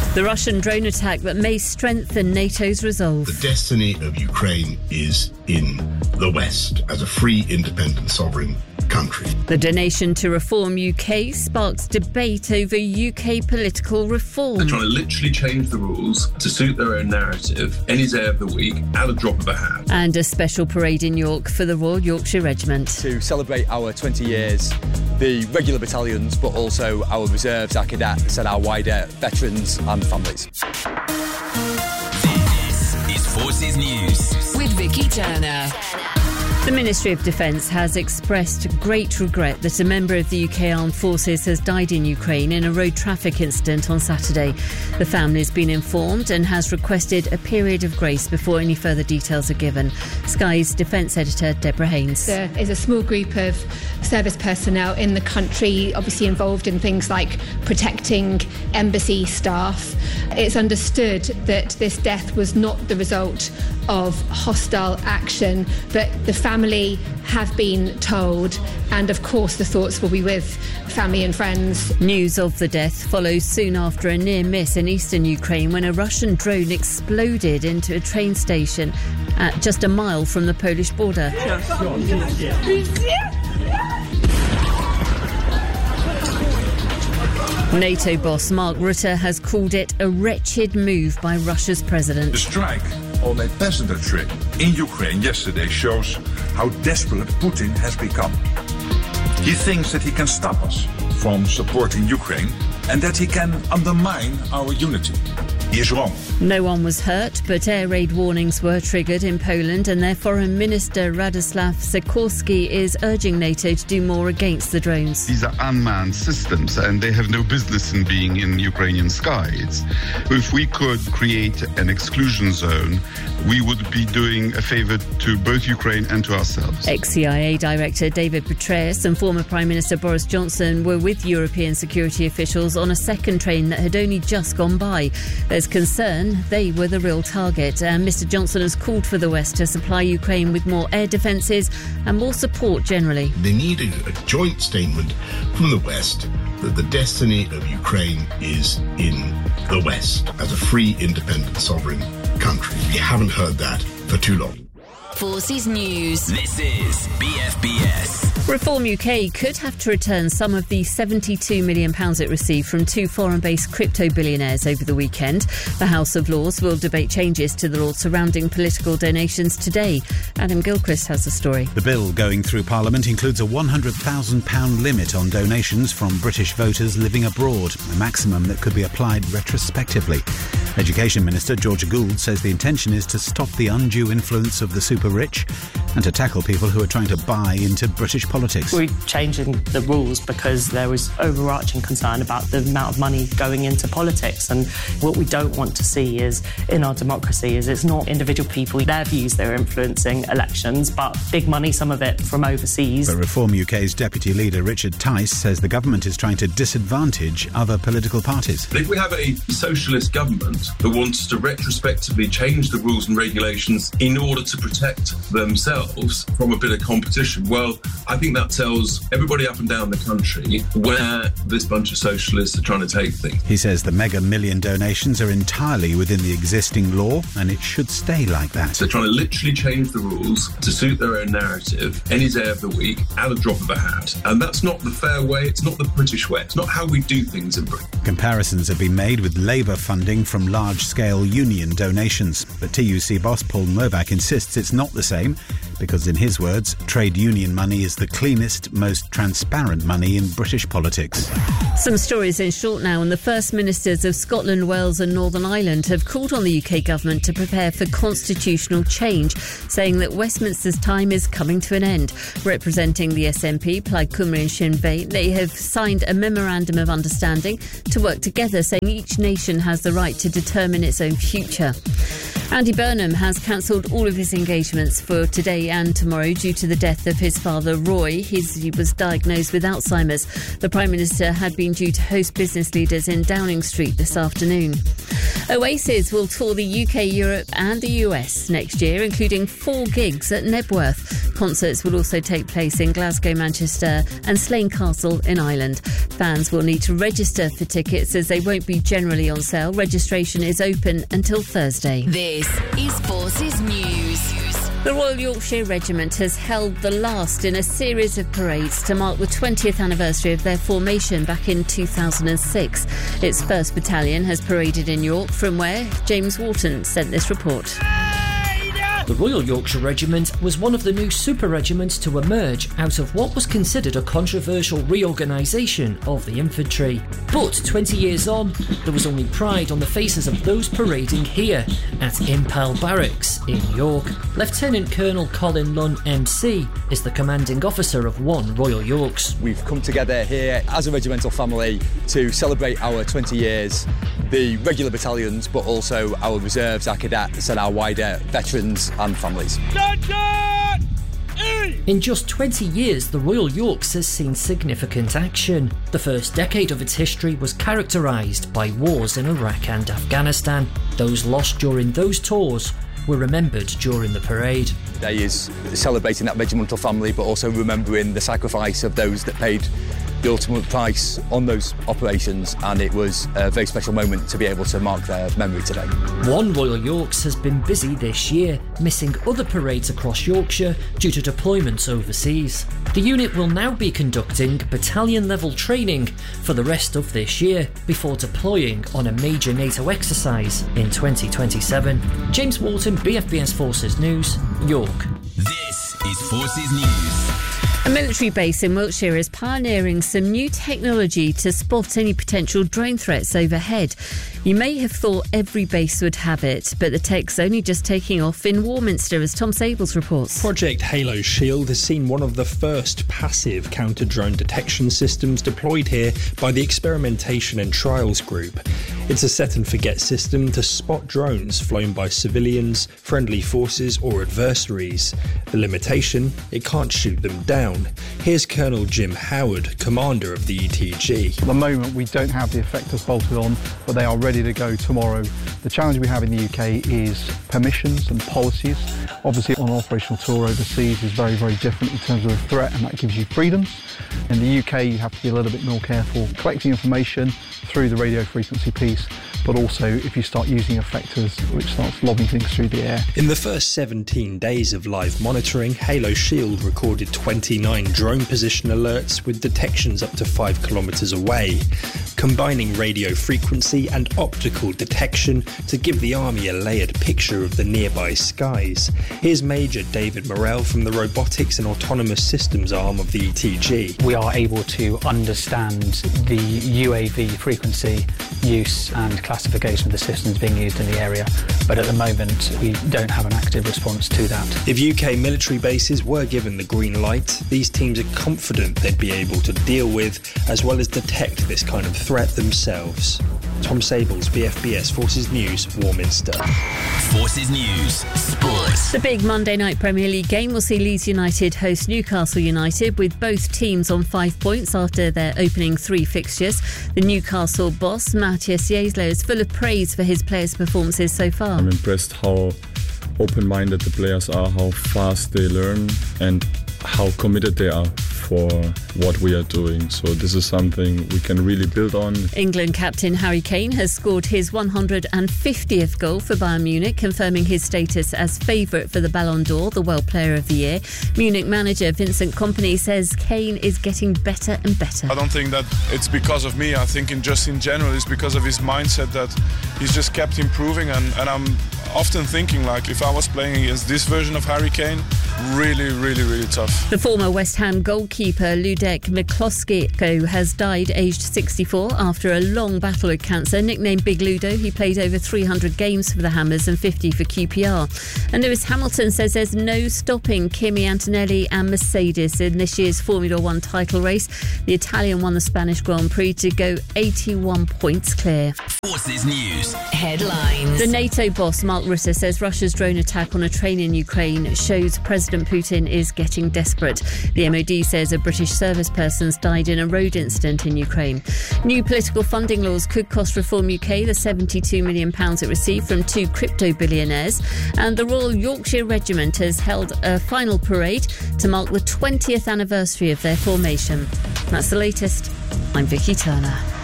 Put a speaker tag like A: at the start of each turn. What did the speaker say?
A: The Russian drone attack that may strengthen NATO's resolve.
B: The destiny of Ukraine is in the West as a free, independent, sovereign country.
A: The donation to Reform UK sparks debate over UK political reform.
C: They're trying to literally change the rules to suit their own narrative any day of the week at a drop of a hat.
A: And a special parade in York for the Royal Yorkshire Regiment.
D: To celebrate our 20 years, the regular battalions, but also our reserves, our cadets and our wider veterans and families.
E: This is Forces News with Vicky Turner.
A: The Ministry of Defence has expressed great regret that a member of the UK Armed Forces has died in Ukraine in a road traffic incident on Saturday. The family has been informed and has requested a period of grace before any further details are given. Sky's Defence Editor Deborah Haynes.
F: There is a small group of service personnel in the country, obviously involved in things like protecting embassy staff. It's understood that this death was not the result of hostile action, but the family have been told, and of course the thoughts will be with family and friends.
A: News of the death follows soon after a near miss in eastern Ukraine when a Russian drone exploded into a train station at just a mile from the Polish border. NATO boss Mark Rutte has called it a wretched move by Russia's president.
G: The strike on a passenger train in Ukraine yesterday shows how desperate Putin has become. He thinks that he can stop us from supporting Ukraine and that he can undermine our unity. He is wrong.
A: No one was hurt, but air raid warnings were triggered in Poland, and their Foreign Minister Radoslaw Sikorski is urging NATO to do more against the drones.
H: These are unmanned systems and they have no business in being in Ukrainian skies. If we could create an exclusion zone, we would be doing a favour to both Ukraine and to ourselves.
A: Ex-CIA Director David Petraeus and former Prime Minister Boris Johnson were with European security officials on a second train that had only just gone by. There's concern they were the real target, and Mr Johnson has called for the West to supply Ukraine with more air defences and more support generally.
B: They need a joint statement from the West that the destiny of Ukraine is in the West as a free, independent, sovereign country. We haven't heard that for too long.
E: Forces News. This is BFBS.
A: Reform UK could have to return some of the £72 million it received from two foreign-based crypto billionaires over the weekend. The House of Lords will debate changes to the law surrounding political donations today. Adam Gilchrist has the story.
I: The bill going through Parliament includes a £100,000 limit on donations from British voters living abroad, a maximum that could be applied retrospectively. Education Minister Georgia Gould says the intention is to stop the undue influence of the super rich and to tackle people who are trying to buy into British politics.
J: We're changing the rules because there was overarching concern about the amount of money going into politics, and what we don't want to see is in our democracy is it's not individual people, their views they're influencing elections, but big money, some of it from overseas.
I: But Reform UK's Deputy Leader Richard Tice says the government is trying to disadvantage other political parties.
C: But if we have a socialist government that wants to retrospectively change the rules and regulations in order to protect themselves from a bit of competition, well, I think that tells everybody up and down the country where this bunch of socialists are trying to take things.
I: He says the mega million donations are entirely within the existing law and it should stay like that.
C: They're trying to literally change the rules to suit their own narrative any day of the week at a drop of a hat. And that's not the fair way, it's not the British way, it's not how we do things in Britain.
I: Comparisons have been made with Labour funding from large-scale union donations. But TUC boss Paul Novak insists it's not the same because, in his words, trade union money is the cleanest, most transparent money in British politics.
A: Some stories in short now, and the First Ministers of Scotland, Wales and Northern Ireland have called on the UK government to prepare for constitutional change, saying that Westminster's time is coming to an end. Representing the SNP, Plaid Cymru and Sinn Féin, they have signed a memorandum of understanding to work together, saying each nation has the right to determine its own future. Andy Burnham has cancelled all of his engagements for today and tomorrow due to the death of his father, Roy. He was diagnosed with Alzheimer's. The Prime Minister had been due to host business leaders in Downing Street this afternoon. Oasis will tour the UK, Europe and the US next year, including 4 gigs at Nebworth. Concerts will also take place in Glasgow, Manchester and Slane Castle in Ireland. Fans will need to register for tickets as they won't be generally on sale. Registration is open until Thursday.
E: This is Forces News.
A: The Royal Yorkshire Regiment has held the last in a series of parades to mark the 20th anniversary of their formation back in 2006. Its 1st Battalion has paraded in York, from where James Walton sent this report.
K: The Royal Yorkshire Regiment was one of the new super regiments to emerge out of what was considered a controversial reorganisation of the infantry. But 20 years on, there was only pride on the faces of those parading here at Impel Barracks in York. Lieutenant Colonel Colin Lunn MC is the commanding officer of 1 Royal Yorks.
D: We've come together here as a regimental family to celebrate our 20 years, the regular battalions, but also our reserves, our cadets and our wider veterans and families.
K: In just 20 years, the Royal Yorks has seen significant action. The first decade of its history was characterised by wars in Iraq and Afghanistan. Those lost during those tours were remembered during the parade.
D: Today is celebrating that regimental family, but also remembering the sacrifice of those that paid the ultimate price on those operations, and it was a very special moment to be able to mark their memory today.
K: 1 Royal Yorks has been busy this year, missing other parades across Yorkshire due to deployments overseas. The unit will now be conducting battalion-level training for the rest of this year before deploying on a major NATO exercise in 2027. James Walton, BFBS Forces News, York.
E: This is Forces News.
A: A military base in Wiltshire is pioneering some new technology to spot any potential drone threats overhead. You may have thought every base would have it, but the tech's only just taking off in Warminster, as Tom Sables reports.
L: Project Halo Shield has seen one of the first passive counter-drone detection systems deployed here by the Experimentation and Trials Group. It's a set-and-forget system to spot drones flown by civilians, friendly forces or adversaries. The limitation, it can't shoot them down. Here's Colonel Jim Howard, commander of the ETG.
M: At the moment we don't have the effectors bolted on, but they are ready to go tomorrow. The challenge we have in the UK is permissions and policies. Obviously on an operational tour overseas is very, very different in terms of the threat, and that gives you freedoms. In the UK you have to be a little bit more careful collecting information through the radio frequency piece, but also if you start using effectors which starts lobbing things through the air.
L: In the first 17 days of live monitoring, Halo Shield recorded 29 drone position alerts with detections up to 5 kilometres away, combining radio frequency and optical detection to give the Army a layered picture of the nearby skies. Here's Major David Morrell from the Robotics and Autonomous Systems arm of the ETG.
N: We are able to understand the UAV frequency use and classification of the systems being used in the area, but at the moment we don't have an active response to that.
L: If UK military bases were given the green light, these teams are confident they'd be able to deal with as well as detect this kind of threat themselves. Tom Sables, BFBS Forces News, Warminster.
E: Forces News, Sports.
A: The big Monday night Premier League game will see Leeds United host Newcastle United, with both teams on 5 points after their opening 3 fixtures. The Newcastle boss, Matthias Jeslo, is full of praise for his players' performances so far.
O: I'm impressed how open-minded the players are, how fast they learn and how committed they are for what we are doing. So this is something we can really build on.
A: England captain Harry Kane has scored his 150th goal for Bayern Munich, confirming his status as favourite for the Ballon d'Or, the World Player of the Year. Munich manager Vincent Kompany says Kane is getting better and better.
P: I don't think that it's because of me. I think in general it's because of his mindset that he's just kept improving, and I'm often thinking, like, if I was playing against this version of Harry Kane, really tough.
A: The former West Ham goalkeeper Ludek Miklosko has died aged 64 after a long battle with cancer. Nicknamed Big Ludo, he played over 300 games for the Hammers and 50 for QPR. And Lewis Hamilton says there's no stopping Kimi Antonelli and Mercedes in this year's Formula One title race. The Italian won the Spanish Grand Prix to go 81 points clear.
E: Forces News headlines.
A: The NATO boss Mark Rutte says Russia's drone attack on a train in Ukraine shows President Putin is getting desperate. The MOD says a British service person's died in a road incident in Ukraine. New political funding laws could cost Reform UK the £72 million it received from 2 crypto billionaires. And the Royal Yorkshire Regiment has held a final parade to mark the 20th anniversary of their formation. That's the latest. I'm Vicky Turner.